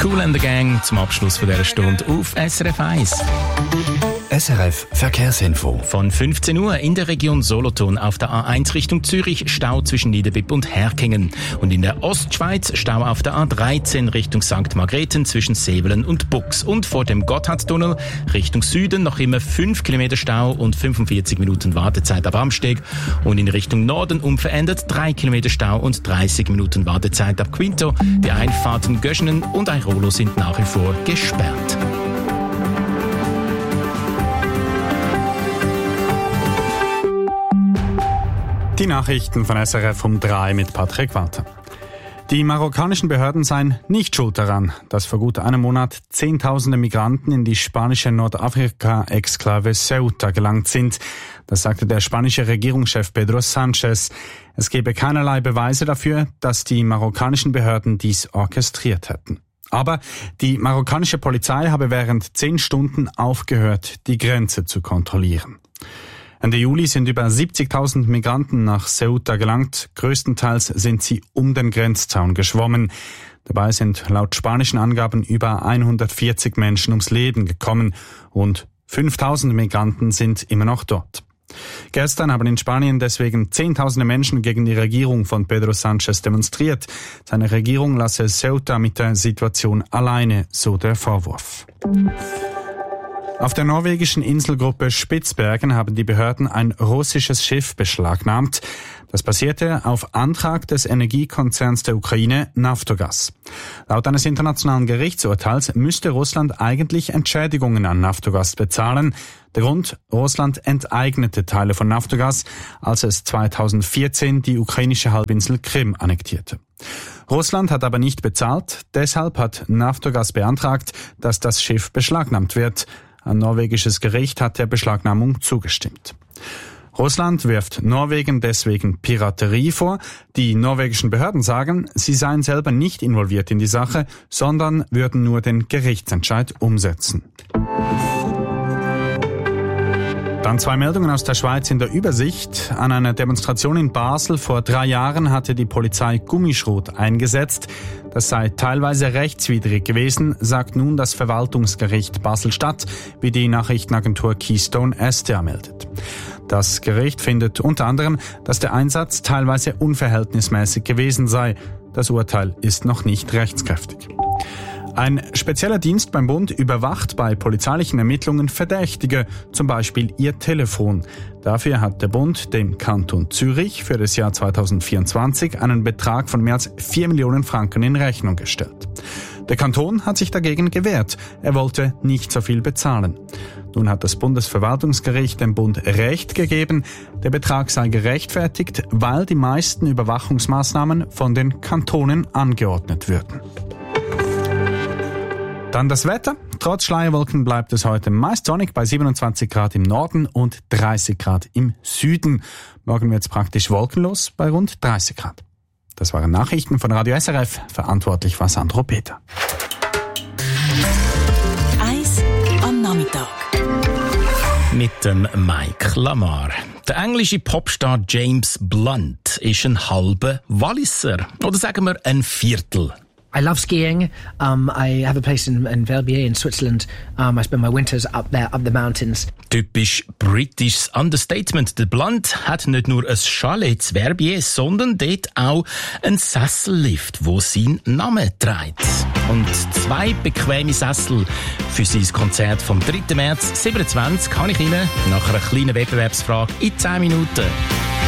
Kool and the Gang zum Abschluss von dieser Stunde auf SRF 1. SRF Verkehrsinfo. Von 15 Uhr in der Region Solothurn auf der A1 Richtung Zürich Stau zwischen Niederbipp und Herkingen. Und in der Ostschweiz Stau auf der A13 Richtung St. Margrethen zwischen Sevelen und Bux. Und vor dem Gotthardtunnel Richtung Süden noch immer 5 Kilometer Stau und 45 Minuten Wartezeit ab Amsteg. Und in Richtung Norden unverändert 3 Kilometer Stau und 30 Minuten Wartezeit ab Quinto. Die Einfahrten Göschenen und Airolo sind nach wie vor gesperrt. Die Nachrichten von SRF um 3 mit Patrick Walter. Die marokkanischen Behörden seien nicht schuld daran, dass vor gut einem Monat Zehntausende Migranten in die spanische Nordafrika-Exklave Ceuta gelangt sind. Das sagte der spanische Regierungschef Pedro Sánchez. Es gebe keinerlei Beweise dafür, dass die marokkanischen Behörden dies orchestriert hätten. Aber die marokkanische Polizei habe während 10 Stunden aufgehört, die Grenze zu kontrollieren. Ende Juli sind über 70.000 Migranten nach Ceuta gelangt. Größtenteils sind sie um den Grenzzaun geschwommen. Dabei sind laut spanischen Angaben über 140 Menschen ums Leben gekommen. Rund 5.000 Migranten sind immer noch dort. Gestern haben in Spanien deswegen Zehntausende Menschen gegen die Regierung von Pedro Sánchez demonstriert. Seine Regierung lasse Ceuta mit der Situation alleine, so der Vorwurf. Auf der norwegischen Inselgruppe Spitzbergen haben die Behörden ein russisches Schiff beschlagnahmt. Das passierte auf Antrag des Energiekonzerns der Ukraine Naftogaz. Laut eines internationalen Gerichtsurteils müsste Russland eigentlich Entschädigungen an Naftogaz bezahlen. Der Grund: Russland enteignete Teile von Naftogaz, als es 2014 die ukrainische Halbinsel Krim annektierte. Russland hat aber nicht bezahlt, deshalb hat Naftogaz beantragt, dass das Schiff beschlagnahmt wird. Ein norwegisches Gericht hat der Beschlagnahmung zugestimmt. Russland wirft Norwegen deswegen Piraterie vor. Die norwegischen Behörden sagen, sie seien selber nicht involviert in die Sache, sondern würden nur den Gerichtsentscheid umsetzen. Dann 2 Meldungen aus der Schweiz in der Übersicht. An einer Demonstration in Basel vor 3 Jahren hatte die Polizei Gummischrot eingesetzt. Das sei teilweise rechtswidrig gewesen, sagt nun das Verwaltungsgericht Basel-Stadt, wie die Nachrichtenagentur Keystone SDA meldet. Das Gericht findet unter anderem, dass der Einsatz teilweise unverhältnismäßig gewesen sei. Das Urteil ist noch nicht rechtskräftig. Ein spezieller Dienst beim Bund überwacht bei polizeilichen Ermittlungen Verdächtige, zum Beispiel ihr Telefon. Dafür hat der Bund dem Kanton Zürich für das Jahr 2024 einen Betrag von mehr als 4 Millionen Franken in Rechnung gestellt. Der Kanton hat sich dagegen gewehrt. Er wollte nicht so viel bezahlen. Nun hat das Bundesverwaltungsgericht dem Bund Recht gegeben. Der Betrag sei gerechtfertigt, weil die meisten Überwachungsmaßnahmen von den Kantonen angeordnet würden. Dann das Wetter. Trotz Schleierwolken bleibt es heute meist sonnig bei 27 Grad im Norden und 30 Grad im Süden. Morgen wird es praktisch wolkenlos bei rund 30 Grad. Das waren Nachrichten von Radio SRF. Verantwortlich war Sandro Peter. Eis am Nachmittag. Mit dem Mike Lamar. Der englische Popstar James Blunt ist ein halber Walliser. Oder sagen wir ein Viertel. I love skiing. I have a place in Verbier in Switzerland. I spend my winters up there, up the mountains. Typisch britisches Understatement. Der Blunt hat nicht nur ein Chalet in Verbier, sondern dort auch einen Sessellift, wo seinen Namen trägt. Und 2 bequeme Sessel für sein Konzert vom 3. März 27 kann ich Ihnen nach einer kleinen Wettbewerbsfrage in 10 Minuten